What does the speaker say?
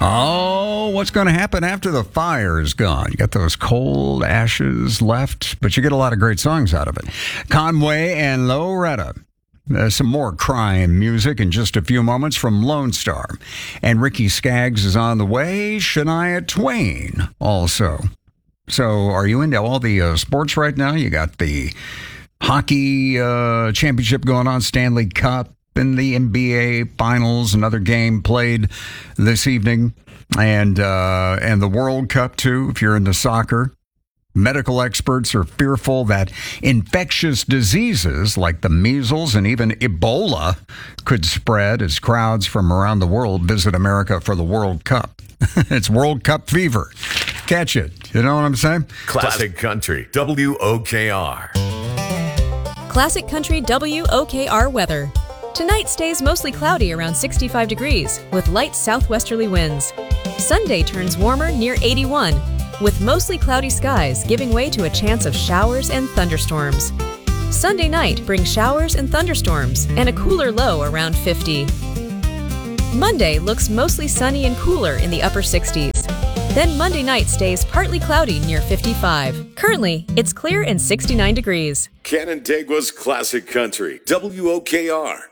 Oh, what's going to happen after the fire is gone? You got those cold ashes left, but you get a lot of great songs out of it. Conway and Loretta. Some more crime music in just a few moments from Lone Star. And Ricky Skaggs is on the way. Shania Twain also. So are you into all the sports right now? You got the hockey championship going on, Stanley Cup, and the NBA Finals, another game played this evening, and the World Cup, too, if you're into soccer. Medical experts are fearful that infectious diseases like the measles and even Ebola could spread as crowds from around the world visit America for the World Cup. It's World Cup fever. Catch it. You know what I'm saying? Classic Country, WOKR. Classic Country WOKR weather. Tonight stays mostly cloudy around 65 degrees with light southwesterly winds. Sunday turns warmer near 81 with mostly cloudy skies giving way to a chance of showers and thunderstorms. Sunday night brings showers and thunderstorms and a cooler low around 50. Monday looks mostly sunny and cooler in the upper 60s. Then Monday night stays partly cloudy near 55. Currently, it's clear and 69 degrees. Canandaigua's Classic Country, WOKR.